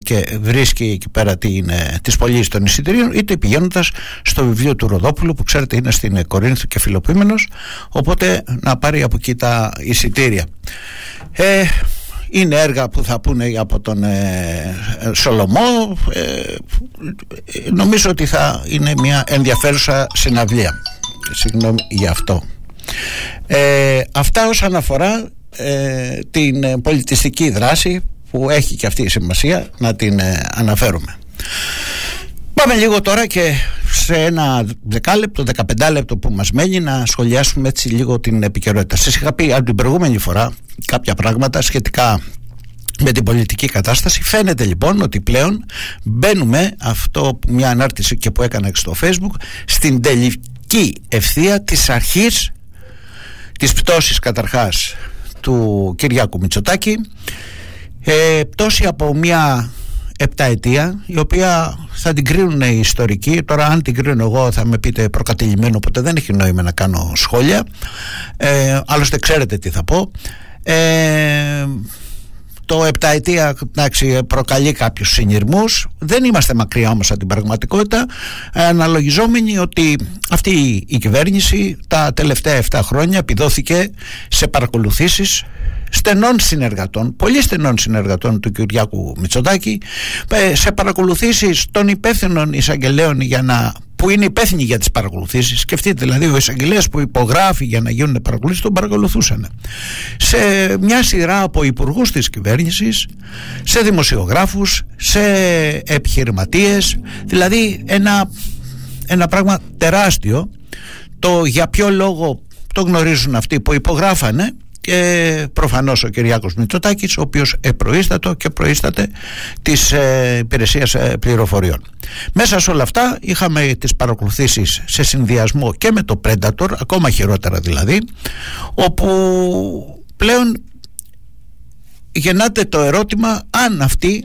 και βρίσκει εκεί πέρα τις πωλήσεις των εισιτηρίων, είτε πηγαίνοντας στο βιβλίο του Ροδόπουλου, που ξέρετε είναι στην Κορίνθου και φιλοποιημένος, οπότε να πάρει από εκεί τα εισιτήρια. Είναι έργα που θα πούνε από τον Σολομό. Νομίζω ότι θα είναι μια ενδιαφέρουσα συναυλία. Συγγνώμη για αυτό. Αυτά όσον αφορά την πολιτιστική δράση, που έχει και αυτή η σημασία να την αναφέρουμε. Πάμε λίγο τώρα και σε ένα 10 λεπτό, 15 λεπτό που μας μένει να σχολιάσουμε έτσι λίγο την επικαιρότητα. Σας είχα πει από την προηγούμενη φορά κάποια πράγματα σχετικά με την πολιτική κατάσταση. Φαίνεται λοιπόν ότι πλέον μπαίνουμε, αυτό μια ανάρτηση και που έκανα στο Facebook, στην τελική ευθεία της αρχής της πτώσης καταρχάς του Κυριάκου Μητσοτάκη, πτώση από μια 7 ετία, η οποία θα την κρίνουν οι ιστορικοί. Τώρα αν την κρίνω εγώ θα με πείτε προκατηλημένο, οπότε δεν έχει νόημα να κάνω σχόλια, άλλωστε ξέρετε τι θα πω. Το 7 ετία, εντάξει, προκαλεί κάποιους συνειρμούς. Δεν είμαστε μακριά όμως από την πραγματικότητα, αναλογιζόμενοι ότι αυτή η κυβέρνηση τα τελευταία 7 χρόνια επιδόθηκε σε παρακολουθήσεις στενών συνεργατών, πολύ στενών συνεργατών του Κυριάκου Μητσοτάκη, σε παρακολουθήσεις των υπεύθυνων εισαγγελέων που είναι υπεύθυνοι για τις παρακολουθήσεις. Σκεφτείτε δηλαδή, ο εισαγγελέας που υπογράφει για να γίνουν παρακολουθήσεις τον παρακολουθούσαν. Σε μια σειρά από υπουργούς της κυβέρνησης, σε δημοσιογράφους, σε επιχειρηματίες, δηλαδή ένα πράγμα τεράστιο. Το για ποιο λόγο το γνωρίζουν αυτοί που υπογράφανε, και προφανώς ο Κυριάκος Μητσοτάκης, ο οποίος προείσταται της υπηρεσίας πληροφοριών. Μέσα σε όλα αυτά είχαμε τις παρακολουθήσεις σε συνδυασμό και με το Predator, ακόμα χειρότερα δηλαδή, όπου πλέον γεννάται το ερώτημα αν αυτοί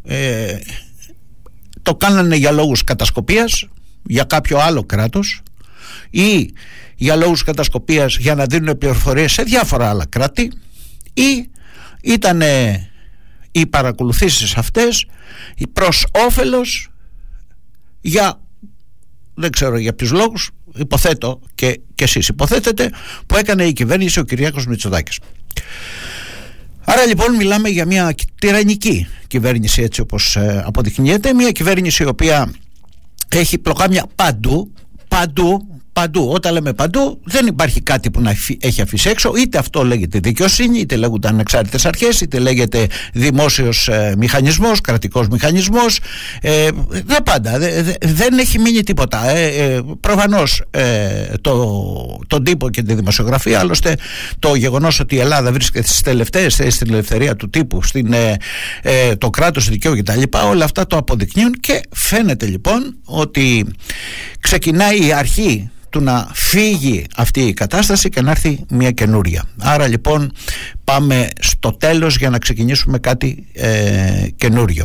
το κάνανε για λόγους κατασκοπίας για κάποιο άλλο κράτος, ή για λόγους κατασκοπίας για να δίνουν πληροφορίες σε διάφορα άλλα κράτη, ή ήταν οι παρακολουθήσεις αυτές προς όφελος, για δεν ξέρω για ποιους λόγους, υποθέτω και εσείς υποθέτετε, που έκανε η κυβέρνηση, ο Κυριάκος Μητσοτάκης. Άρα λοιπόν μιλάμε για μια τυραννική κυβέρνηση, έτσι όπως αποδεικνύεται, μια κυβέρνηση η οποία έχει πλοκάμια παντού. Όταν λέμε παντού, δεν υπάρχει κάτι που να έχει αφήσει έξω. Είτε αυτό λέγεται δικαιοσύνη, είτε λέγονται ανεξάρτητες αρχές, είτε λέγεται δημόσιος μηχανισμός, κρατικός μηχανισμός. Τα πάντα. Δεν έχει μείνει τίποτα. Προφανώς τον τύπο και τη δημοσιογραφία, άλλωστε το γεγονός ότι η Ελλάδα βρίσκεται στις τελευταίες θέσεις στην ελευθερία του τύπου, το κράτος δικαίου κτλ., όλα αυτά το αποδεικνύουν, και φαίνεται λοιπόν ότι ξεκινάει η αρχή του να φύγει αυτή η κατάσταση και να έρθει μια καινούρια. Άρα λοιπόν πάμε στο τέλος για να ξεκινήσουμε κάτι καινούριο.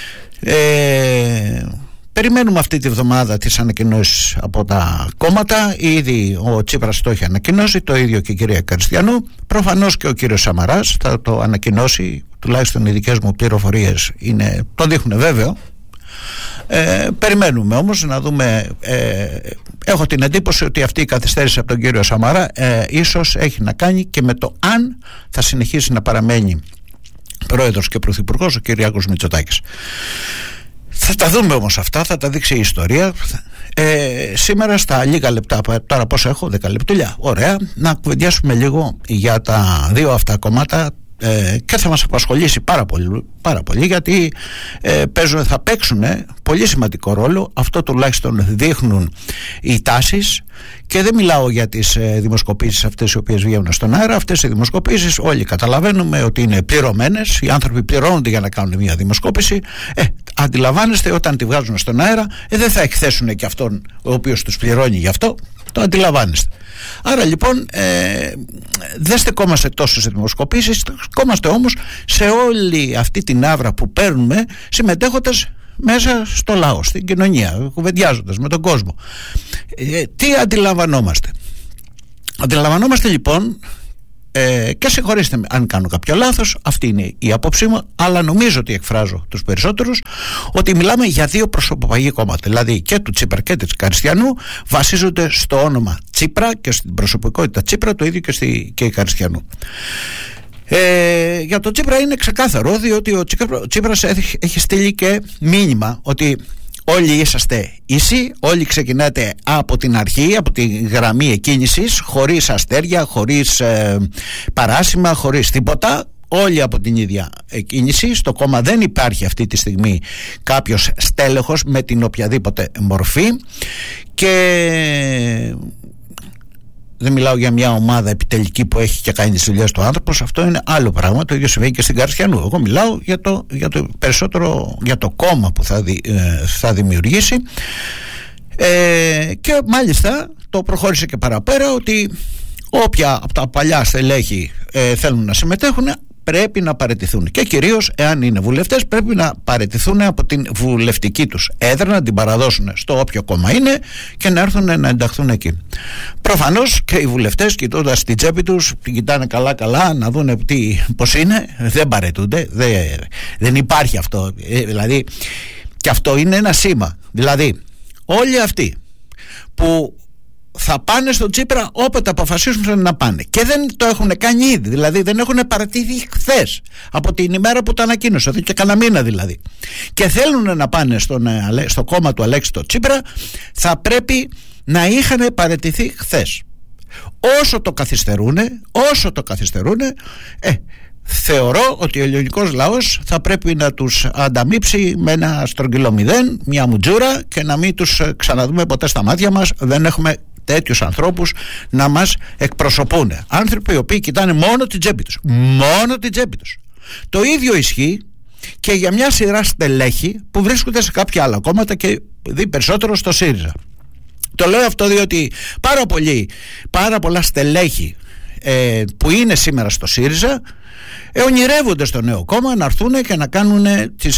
Περιμένουμε αυτή τη βδομάδα τις ανακοινώσεις από τα κόμματα. Ήδη ο Τσίπρας το έχει ανακοινώσει, το ίδιο και η κυρία Καριστιανού. Προφανώς και ο κύριος Σαμαράς θα το ανακοινώσει, τουλάχιστον οι δικές μου πληροφορίες το δείχνουν βέβαιο. Περιμένουμε όμως να δούμε. Έχω την εντύπωση ότι αυτή η καθυστέρηση από τον κύριο Σαμαρά ίσως έχει να κάνει και με το αν θα συνεχίσει να παραμένει πρόεδρος και πρωθυπουργός ο Κυριάκος Μητσοτάκης. Θα τα δούμε όμως αυτά, θα τα δείξει η ιστορία. Σήμερα στα λίγα λεπτά, τώρα πόσο έχω, 10 λεπτούλια, ωραία, να κουβεντιάσουμε λίγο για τα δύο αυτά κομμάτα, και θα μας απασχολήσει πάρα πολύ, γιατί θα παίξουν πολύ σημαντικό ρόλο. Αυτό τουλάχιστον δείχνουν οι τάσεις, και δεν μιλάω για τις δημοσκοπήσεις αυτές οι οποίες βγαίνουν στον αέρα. Αυτές οι δημοσκοπήσεις όλοι καταλαβαίνουμε ότι είναι πληρωμένες. Οι άνθρωποι πληρώνονται για να κάνουν μια δημοσκόπηση. Αντιλαμβάνεστε, όταν τη βγάζουν στον αέρα δεν θα εκθέσουν και αυτόν ο οποίος τους πληρώνει γι' αυτό. Το αντιλαμβάνεστε. Άρα λοιπόν δεν στεκόμαστε τόσο σε δημοσκοπήσεις, στεκόμαστε όμως σε όλη αυτή την άβρα που παίρνουμε συμμετέχοντας μέσα στο λαό, στην κοινωνία, κουβεντιάζοντας με τον κόσμο. Τι αντιλαμβανόμαστε? Αντιλαμβανόμαστε λοιπόν και συγχωρήστε με αν κάνω κάποιο λάθος, αυτή είναι η άποψή μου, αλλά νομίζω ότι εκφράζω τους περισσότερους, ότι μιλάμε για δύο προσωποπαγή κόμματα, δηλαδή και του Τσίπρα και του Καριστιανού βασίζονται στο όνομα Τσίπρα και στην προσωπικότητα Τσίπρα, το ίδιο και η Καριστιανού. Για το Τσίπρα είναι ξεκάθαρο, διότι ο Τσίπρας έχει στείλει και μήνυμα ότι όλοι είσαστε ίσοι, όλοι ξεκινάτε από την αρχή, από τη γραμμή εκκίνησης, χωρίς αστέρια, χωρίς παράσημα, χωρίς τίποτα, όλοι από την ίδια κίνηση. Στο κόμμα δεν υπάρχει αυτή τη στιγμή κάποιος στέλεχος με την οποιαδήποτε μορφή, και δεν μιλάω για μια ομάδα επιτελική που έχει και κάνει τις δουλειές του άνθρωπος, αυτό είναι άλλο πράγμα, το ίδιο συμβαίνει και στην Καριστιανού. Εγώ μιλάω για το περισσότερο, για το κόμμα που θα δημιουργήσει, και μάλιστα το προχώρησε και παραπέρα, ότι όποια από τα παλιά στελέχη θέλουν να συμμετέχουν πρέπει να παραιτηθούν, και κυρίως εάν είναι βουλευτές πρέπει να παραιτηθούν από την βουλευτική τους έδρα, να την παραδώσουν στο όποιο κόμμα είναι και να έρθουν να ενταχθούν εκεί. Προφανώς και οι βουλευτές, κοιτώντας την τσέπη τους, την κοιτάνε καλά να δουν πώς είναι, δεν παραιτούνται, δεν υπάρχει αυτό, δηλαδή, και αυτό είναι ένα σήμα, δηλαδή όλοι αυτοί που θα πάνε στον Τσίπρα όποτε αποφασίσουν να πάνε, και δεν το έχουν κάνει ήδη, δηλαδή δεν έχουν παρατηθεί χθες από την ημέρα που το ανακοίνωσε, και κανένα μήνα δηλαδή, και θέλουν να πάνε στο κόμμα του Αλέξη το Τσίπρα, θα πρέπει να είχαν παρατηθεί χθες. Όσο το καθυστερούν, θεωρώ ότι ο ελληνικός λαός θα πρέπει να τους ανταμείψει με ένα στρογγυλό μηδέν, μια μουτζούρα, και να μην τους ξαναδούμε ποτέ στα μάτια μας. Δεν έχουμε τέτοιους ανθρώπους να μας εκπροσωπούν. Άνθρωποι οι οποίοι κοιτάνε μόνο την τσέπη τους. Το ίδιο ισχύει και για μια σειρά στελέχη που βρίσκονται σε κάποια άλλα κόμματα, και δει περισσότερο στο ΣΥΡΙΖΑ. Το λέω αυτό διότι πάρα πολλά στελέχη που είναι σήμερα στο ΣΥΡΙΖΑ ονειρεύονται στο νέο κόμμα να έρθουν και να κάνουν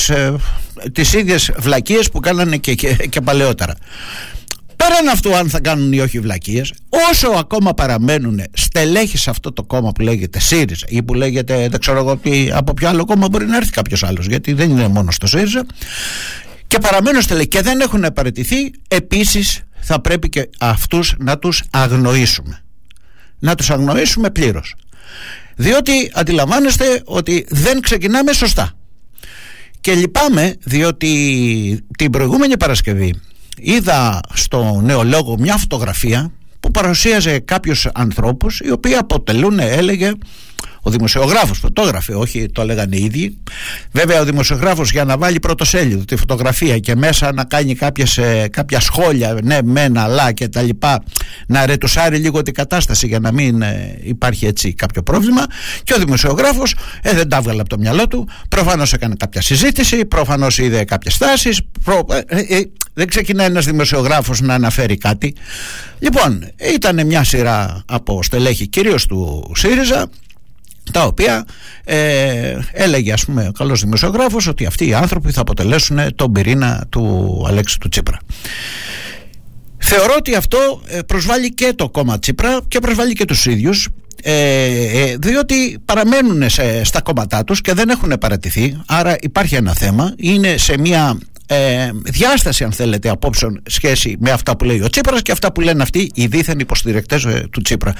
τις ίδιες βλακίες που κάνανε και παλαιότερα. Πέραν αυτού, αν θα κάνουν ή όχι βλακίες, όσο ακόμα παραμένουν στελέχοι σε αυτό το κόμμα που λέγεται ΣΥΡΙΖΑ, ή που λέγεται, δεν ξέρω εγώ από ποιο άλλο κόμμα μπορεί να έρθει κάποιος άλλος, γιατί δεν είναι μόνο στο ΣΥΡΙΖΑ, και παραμένουν στελέχοι και δεν έχουν παραιτηθεί, επίσης θα πρέπει και αυτούς να τους αγνοήσουμε. Να τους αγνοήσουμε πλήρως. Διότι αντιλαμβάνεστε ότι δεν ξεκινάμε σωστά. Και λυπάμαι, διότι την προηγούμενη Παρασκευή είδα στο Νεολόγο μια φωτογραφία που παρουσίαζε κάποιους ανθρώπους οι οποίοι αποτελούν, έλεγε ο δημοσιογράφος, φωτόγραφε, όχι το έλεγαν οι ίδιοι. Βέβαια ο δημοσιογράφος, για να βάλει πρωτοσέλιδο τη φωτογραφία και μέσα να κάνει κάποια σχόλια, ναι μεν αλλά και τα λοιπά, να ρετουσάρει λίγο την κατάσταση για να μην υπάρχει έτσι κάποιο πρόβλημα, και ο δημοσιογράφος δεν τα βγάλε από το μυαλό του. Προφανώς έκανε κάποια συζήτηση, προφανώς είδε κάποιες στάσεις, δεν ξεκινάει ένας δημοσιογράφος να αναφέρει κάτι. Λοιπόν, ήταν μια σειρά από στελέχη κυρίως του ΣΥΡΙΖΑ, τα οποία έλεγε, ας πούμε, ο καλός δημοσιογράφος, ότι αυτοί οι άνθρωποι θα αποτελέσουν τον πυρήνα του Αλέξη του Τσίπρα. Θεωρώ ότι αυτό προσβάλλει και το κόμμα Τσίπρα και προσβάλλει και τους ίδιους, διότι παραμένουν στα κόμματά τους και δεν έχουν παρατηθεί. Άρα υπάρχει ένα θέμα, είναι σε μια διάσταση, αν θέλετε, απόψεων σχέση με αυτά που λέει ο Τσίπρας και αυτά που λένε αυτοί οι δίθεν υποστηρικτές του Τσίπρα.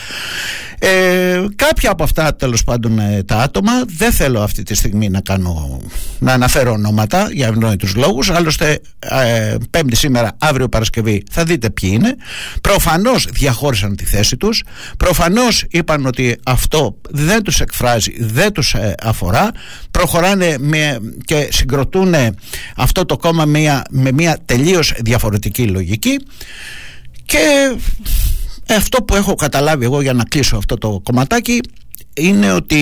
Κάποια από αυτά, τέλος πάντων, τα άτομα, δεν θέλω αυτή τη στιγμή να αναφέρω ονόματα για ευνόητους λόγους. Άλλωστε Πέμπτη σήμερα, αύριο Παρασκευή θα δείτε ποιοι είναι. Προφανώς διαχώρισαν τη θέση τους, προφανώς είπαν ότι αυτό δεν τους εκφράζει, δεν τους αφορά, προχωράνε και συγκροτούν αυτό το κόμμα με μια τελείως διαφορετική λογική. Και αυτό που έχω καταλάβει εγώ, για να κλείσω αυτό το κομματάκι, είναι ότι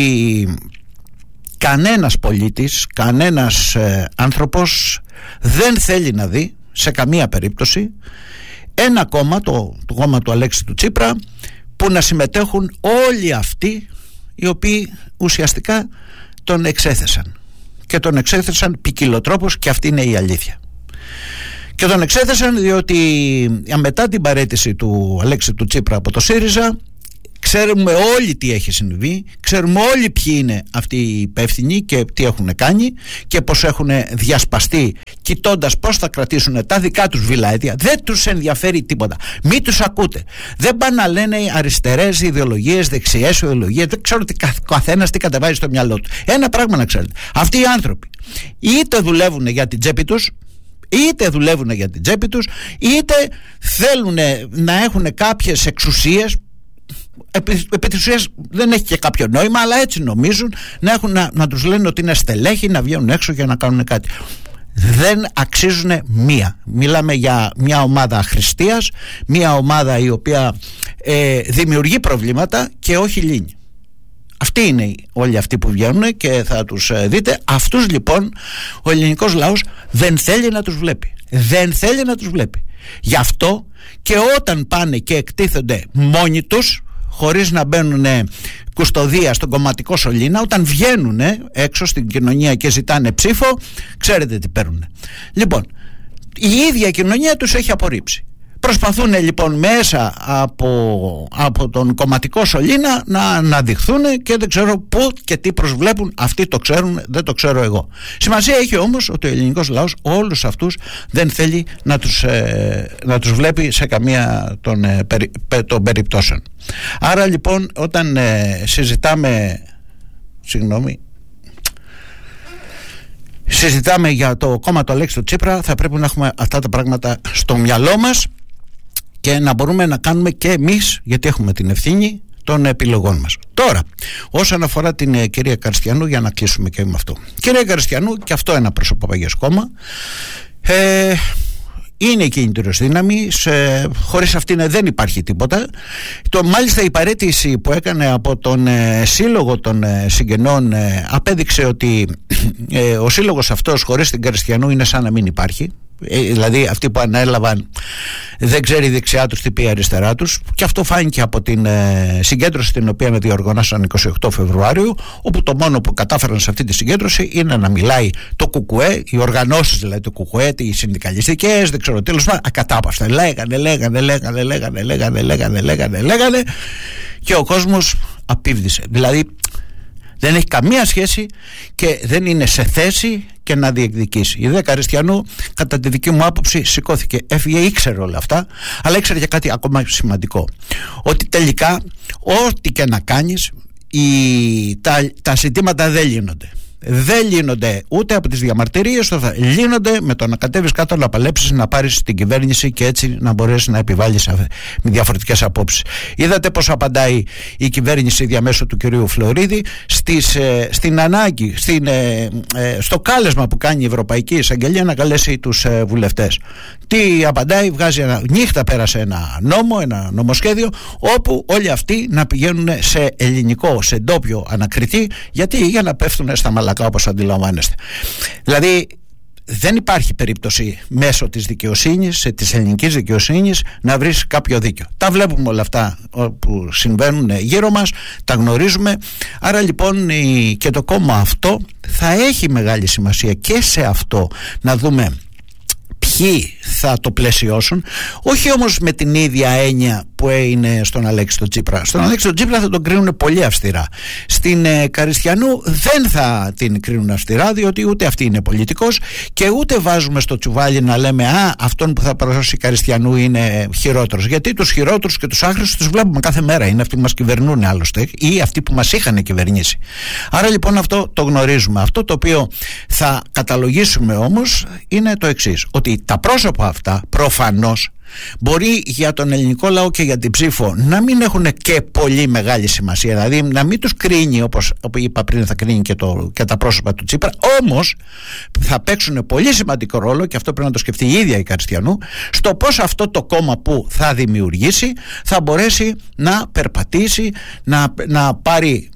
κανένας πολίτης, κανένας άνθρωπος δεν θέλει να δει σε καμία περίπτωση ένα κόμμα, το κόμμα του Αλέξη του Τσίπρα, που να συμμετέχουν όλοι αυτοί οι οποίοι ουσιαστικά τον εξέθεσαν, και τον εξέθεσαν ποικιλοτρόπως, και αυτή είναι η αλήθεια. Και τον εξέθεσαν διότι μετά την παραίτηση του Αλέξη του Τσίπρα από το ΣΥΡΙΖΑ, Ξέρουμε όλοι τι έχει συμβεί, ξέρουμε όλοι ποιοι είναι αυτοί οι υπεύθυνοι και τι έχουν κάνει και πώς έχουν διασπαστεί, κοιτώντας πώς θα κρατήσουν τα δικά τους βιλαέτια. Δεν τους ενδιαφέρει τίποτα. Μην τους ακούτε. Δεν πάνε να λένε αριστερές ιδεολογίες, δεξιές ιδεολογίες. Δεν ξέρω καθένας τι κατεβάζει στο μυαλό του. Ένα πράγμα να ξέρετε. Αυτοί οι άνθρωποι είτε δουλεύουν για την τσέπη τους, είτε θέλουν να έχουν κάποιες εξουσίες. Επί της ουσίας δεν έχει και κάποιο νόημα, αλλά έτσι νομίζουν, να τους λένε ότι είναι στελέχοι, να βγαίνουν έξω και να κάνουν κάτι. Δεν αξίζουν μία. Μιλάμε για μια ομάδα αχρηστίας, μια ομάδα η οποία δημιουργεί προβλήματα και όχι λύνει. Αυτοί είναι όλοι αυτοί που βγαίνουν και θα τους δείτε. Αυτούς λοιπόν ο ελληνικός λαός δεν θέλει να τους βλέπει. Δεν θέλει να τους βλέπει. Γι' αυτό και όταν πάνε και εκτίθενται μόνοι τους, χωρίς να μπαίνουν κουστοδία στον κομματικό σωλήνα, όταν βγαίνουν έξω στην κοινωνία και ζητάνε ψήφο, ξέρετε τι παίρνουν. Λοιπόν, η ίδια κοινωνία τους έχει απορρίψει. Προσπαθούν λοιπόν μέσα από τον κομματικό σωλήνα να αναδειχθούν και δεν ξέρω πού και τι προσβλέπουν. Αυτοί το ξέρουν, δεν το ξέρω εγώ. Σημασία έχει όμως ότι ο ελληνικός λαός όλους αυτούς δεν θέλει να τους βλέπει σε καμία των περιπτώσεων. Άρα λοιπόν όταν συζητάμε για το κόμμα του Αλέξη του Τσίπρα, θα πρέπει να έχουμε αυτά τα πράγματα στο μυαλό μας και να μπορούμε να κάνουμε και εμείς, γιατί έχουμε την ευθύνη των επιλογών μας. Τώρα, όσον αφορά την κυρία Καριστιανού, για να κλείσουμε και με αυτό. Κυρία Καριστιανού, και αυτό ένα προσωποπαγές κόμμα, είναι κινητήριος δύναμη, χωρίς αυτήν δεν υπάρχει τίποτα. Μάλιστα η παραίτηση που έκανε από τον σύλλογο των συγγενών απέδειξε ότι ο σύλλογος αυτός χωρίς την Καριστιανού είναι σαν να μην υπάρχει. Δηλαδή αυτοί που ανέλαβαν δεν ξέρει η δεξιά τους τι πει η αριστερά τους, και αυτό φάνηκε από την συγκέντρωση την οποία διοργανώσαν 28 Φεβρουάριου, όπου το μόνο που κατάφεραν σε αυτή τη συγκέντρωση είναι να μιλάει το ΚΚΕ, οι οργανώσεις δηλαδή του ΚΚΕ, οι συνδικαλιστικές, δεν ξέρω, τέλος πάντων ακατάπαυστα λέγανε και ο κόσμος απίβδησε. Δηλαδή δεν έχει καμία σχέση και δεν είναι σε θέση και να διεκδικήσει. Η δε Καριστιανού, κατά τη δική μου άποψη, σηκώθηκε, έφυγε, ήξερε όλα αυτά, αλλά ήξερε και κάτι ακόμα σημαντικό. Ότι τελικά, ό,τι και να κάνεις, τα ζητήματα δεν λύνονται. Δεν λύνονται ούτε από τις διαμαρτυρίες, λύνονται με το να κατέβεις κάτω, να παλέψεις, να πάρεις την κυβέρνηση και έτσι να μπορέσεις να επιβάλλεις με διαφορετικές απόψεις. Είδατε πώς απαντάει η κυβέρνηση διαμέσου του κυρίου Φλωρίδη στην ανάγκη, στο κάλεσμα που κάνει η Ευρωπαϊκή Εισαγγελία να καλέσει τους βουλευτές. Τι απαντάει? Βγάζει νύχτα πέρασε ένα νομοσχέδιο όπου όλοι αυτοί να πηγαίνουν σε ελληνικό, σε ντόπιο ανακριτή, γιατί για να πέφτουν στα μαλακά, όπως αντιλαμβάνεστε. Δηλαδή δεν υπάρχει περίπτωση μέσω της δικαιοσύνης, της ελληνικής δικαιοσύνης, να βρεις κάποιο δίκιο. Τα βλέπουμε όλα αυτά που συμβαίνουν γύρω μας, τα γνωρίζουμε. Άρα λοιπόν και το κόμμα αυτό θα έχει μεγάλη σημασία και σε αυτό, να δούμε ποιοι θα το πλαισιώσουν, όχι όμως με την ίδια έννοια που είναι στον Αλέξη τον Τσίπρα. Στον Αλέξη τον Τσίπρα θα τον κρίνουν πολύ αυστηρά. Στην Καριστιανού δεν θα την κρίνουν αυστηρά, διότι ούτε αυτή είναι πολιτικός και ούτε βάζουμε στο τσουβάλι να λέμε αυτόν που θα παραδώσει η Καριστιανού είναι χειρότερος. Γιατί τους χειρότερους και τους άχρηστους τους βλέπουμε κάθε μέρα. Είναι αυτοί που μας κυβερνούν άλλωστε ή αυτοί που μας είχαν κυβερνήσει. Άρα λοιπόν αυτό το γνωρίζουμε. Αυτό το οποίο θα καταλογίσουμε όμως είναι το εξής, ότι τα πρόσωπα αυτά προφανώς μπορεί για τον ελληνικό λαό και για την ψήφο να μην έχουν και πολύ μεγάλη σημασία, δηλαδή να μην τους κρίνει όπως είπα πριν, θα κρίνει και τα πρόσωπα του Τσίπρα, όμως θα παίξουν πολύ σημαντικό ρόλο, και αυτό πρέπει να το σκεφτεί η ίδια η Καριστιανού, στο πως αυτό το κόμμα που θα δημιουργήσει θα μπορέσει να περπατήσει, να πάρει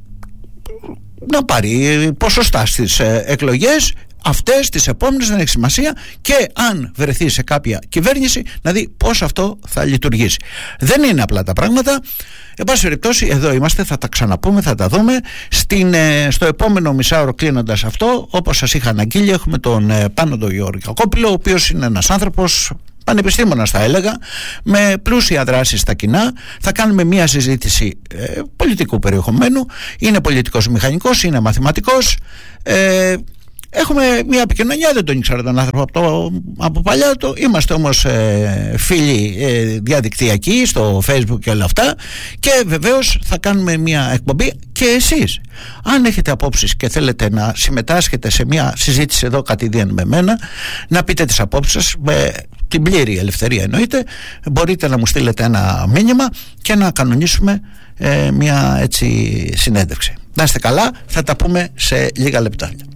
ποσοστά στις εκλογές αυτές τις επόμενες, δεν έχει σημασία, και αν βρεθεί σε κάποια κυβέρνηση να δει πώς αυτό θα λειτουργήσει. Δεν είναι απλά τα πράγματα. Εν πάση περιπτώσει, εδώ είμαστε, θα τα ξαναπούμε, θα τα δούμε στο επόμενο μισάωρο. Κλείνοντας αυτό, όπως σας είχα αναγγείλει, έχουμε τον Πάνο τον Γεωργακόπουλο, ο οποίος είναι ένας άνθρωπος πανεπιστήμονας θα έλεγα, με πλούσια δράση στα κοινά. Θα κάνουμε μια συζήτηση πολιτικού περιεχομένου. Είναι πολιτικός μηχανικός, είναι μαθηματικός. Έχουμε μια επικοινωνία, δεν τον ήξερα τον άνθρωπο από παλιά του. Είμαστε όμως φίλοι διαδικτυακοί στο Facebook και όλα αυτά. Και βεβαίως θα κάνουμε μια εκπομπή. Και εσείς, αν έχετε απόψεις και θέλετε να συμμετάσχετε σε μια συζήτηση εδώ κατηδίαν με μένα, να πείτε τις απόψεις σας, με την πλήρη ελευθερία εννοείται, μπορείτε να μου στείλετε ένα μήνυμα και να κανονίσουμε μια έτσι συνέντευξη. Να είστε καλά, θα τα πούμε σε λίγα λεπτά.